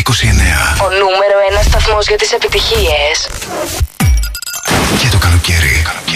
Ο νούμερο 1 σταθμός για τις επιτυχίες. Και το καλοκαίρι.